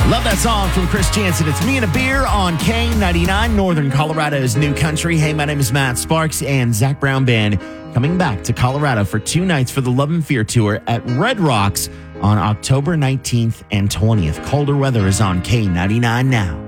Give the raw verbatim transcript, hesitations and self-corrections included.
Love that song from Chris Jansen. It's Me and a Beer on K ninety-nine, Northern Colorado's new country. Hey, my name is Matt Sparks, and Zach Brown Band coming back to Colorado for two nights for the Love and Fear Tour at Red Rocks on October nineteenth and twentieth. Colder weather is on K ninety-nine now.